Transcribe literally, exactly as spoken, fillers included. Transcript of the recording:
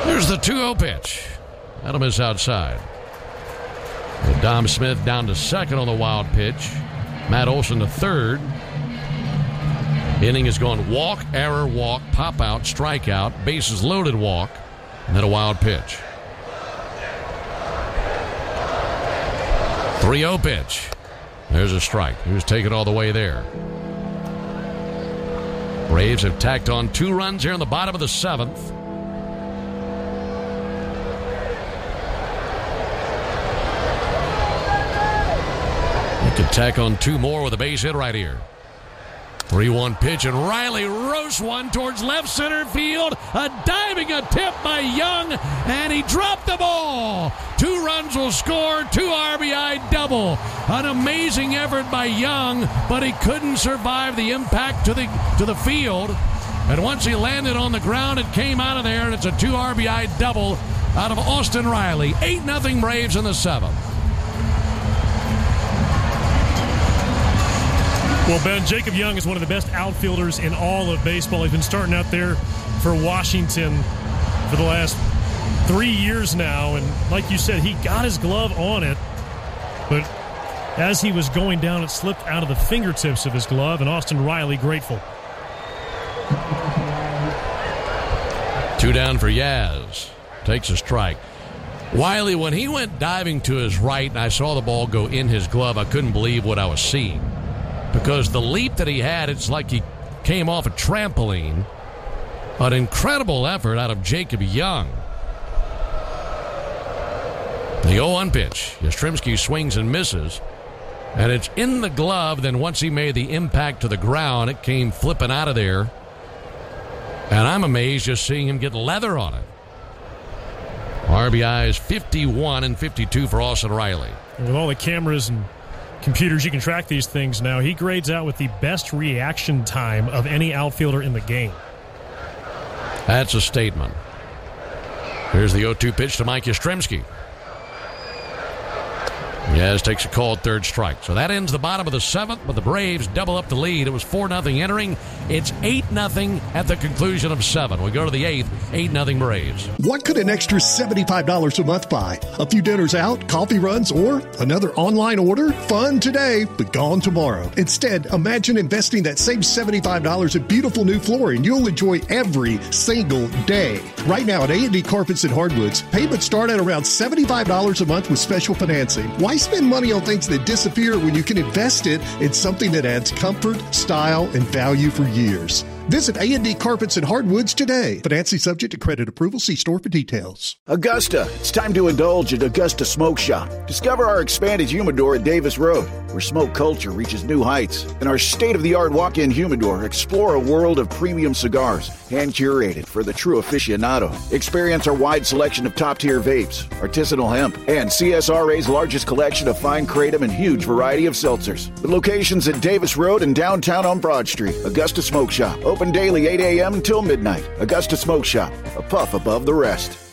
Here's the two oh pitch. That'll miss outside. With Dom Smith down to second on the wild pitch. Matt Olson to third. Inning has gone walk, error, walk, pop out, strikeout, bases loaded walk, and then a wild pitch. three oh pitch. There's a strike. He was taken all the way there. Braves have tacked on two runs here in the bottom of the seventh. You could tack on two more with a base hit right here. three one pitch, and Riley roasts one towards left center field. A diving attempt by Young, and he dropped the ball. Two runs will score, two R B I double. An amazing effort by Young, but he couldn't survive the impact to the to the field. And once he landed on the ground, it came out of there, and it's a two R B I double out of Austin Riley. eight nothing Braves in the seventh. Well, Ben, Jacob Young is one of the best outfielders in all of baseball. He's been starting out there for Washington for the last three years now. And like you said, he got his glove on it. But as he was going down, it slipped out of the fingertips of his glove. And Austin Riley grateful. Two down for Yaz. Takes a strike. Wiley, when he went diving to his right and I saw the ball go in his glove, I couldn't believe what I was seeing. Because the leap that he had, it's like he came off a trampoline. An incredible effort out of Jacob Young. The oh one pitch. Yastrzemski swings and misses. And it's in the glove. Then once he made the impact to the ground, it came flipping out of there. And I'm amazed just seeing him get leather on it. R B I is fifty-one and fifty-two for Austin Riley. And with all the cameras and computers, you can track these things now. He grades out with the best reaction time of any outfielder in the game. That's a statement. Here's the oh two pitch to Mike Yastrzemski. Yaz takes a call at third strike. So that ends the bottom of the seventh, but the Braves double up the lead. It was four nothing entering. It's eight nothing at the conclusion of seven. We go to the eighth, eight nothing Braves. What could an extra seventy-five dollars a month buy? A few dinners out, coffee runs, or another online order? Fun today, but gone tomorrow. Instead, imagine investing that same seventy-five dollars in beautiful new flooring you'll enjoy every single day. Right now at A and D Carpets and Hardwoods, payments start at around seventy-five dollars a month with special financing. Why spend money on things that disappear when you can invest it in something that adds comfort, style, and value for years? Visit A and D Carpets and Hardwoods today. Financing subject to credit approval. See store for details. Augusta, it's time to indulge at Augusta Smoke Shop. Discover our expanded humidor at Davis Road, where smoke culture reaches new heights. In our state-of-the-art walk-in humidor, explore a world of premium cigars, hand-curated for the true aficionado. Experience our wide selection of top-tier vapes, artisanal hemp, and C S R A's largest collection of fine kratom and huge variety of seltzers. With locations at Davis Road and downtown on Broad Street, Augusta Smoke Shop. Open daily eight a.m. until midnight. Augusta Smoke Shop, a puff above the rest.